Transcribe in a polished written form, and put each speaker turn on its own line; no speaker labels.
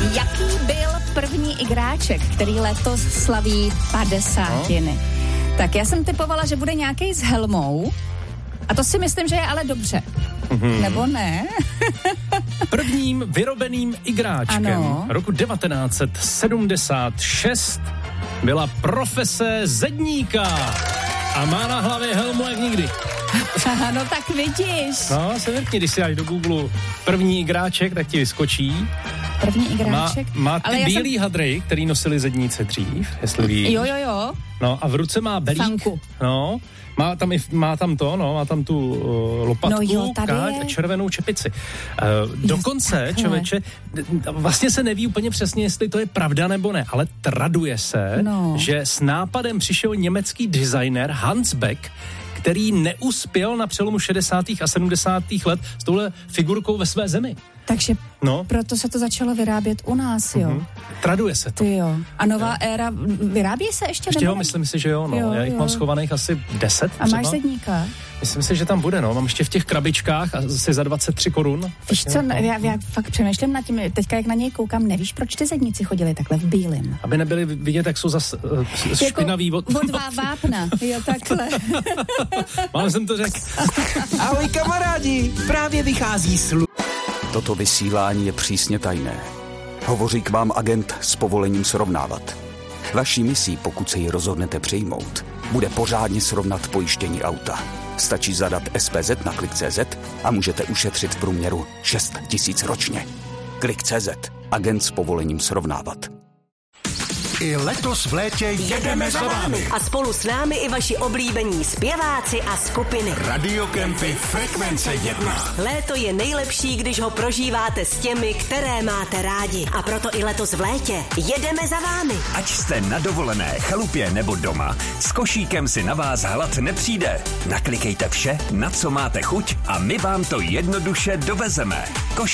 Jaký byl první igráček, který letos slaví 50? Tak já jsem typovala, že bude nějaký s helmou. A to si myslím, že je ale dobře. Nebo ne?
Prvním vyrobeným igráčkem roku 1976 byla profese zedníka. A má na hlavě helmu jak nikdy.
No tak vidíš.
No, se vrkni, když si dáš do Google první igráček, tak ti vyskočí.
První igráček.
Má ty bílý hadry, který nosili zedníci dřív, jestli víš.
Jo.
No a v ruce má belík.
Sanku.
No, má tam tu lopatku, káť a červenou čepici. Dokonce, člověče, vlastně se neví úplně přesně, jestli to je pravda nebo ne, ale traduje se, že s nápadem přišel německý designer Hans Beck, který neuspěl na přelomu 60. a 70. let s touhle figurkou ve své zemi.
Takže proto se to začalo vyrábět u nás, jo?
Traduje se to.
Jo. A nová éra, vyrábí se ještě?
Ještě myslím si, že jo, no. Já jich mám schovaných asi 10
A máš zedníka?
Myslím si, že tam bude, no. Mám ještě v těch krabičkách asi za 23 korun.
Víš co, já fakt přemýšlím nad tím, teďka jak na něj koukám, nevíš, proč ty zedníci chodili takhle v bílém?
Aby nebyli vidět, jak jsou zase špinavý
od vápna, jo, takhle.
Mám jsem to řekl.
Ahoj kamarádi, právě vychází Toto vysílání je přísně tajné. Hovoří k vám agent s povolením srovnávat. Vaší misí, pokud se ji rozhodnete přijmout, bude pořádně srovnat pojištění auta. Stačí zadat SPZ na Klik.cz a můžete ušetřit v průměru 6 000 ročně. Klik.cz. Agent s povolením srovnávat.
I letos v létě jedeme za vámi.
A spolu s námi i vaši oblíbení zpěváci a skupiny.
Radiokempy Frekvence 1.
Léto je nejlepší, když ho prožíváte s těmi, které máte rádi. A proto i letos v létě jedeme za vámi.
Ať jste na dovolené, chalupě nebo doma, s košíkem si na vás hlad nepřijde. Naklikejte vše, na co máte chuť a my vám to jednoduše dovezeme.